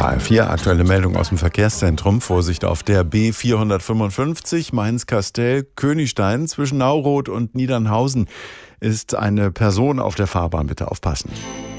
HR4, aktuelle Meldung aus dem Verkehrszentrum. Vorsicht auf der B455 Mainz-Kastel-Königstein zwischen Nauroth und Niedernhausen ist eine Person auf der Fahrbahn. Bitte aufpassen.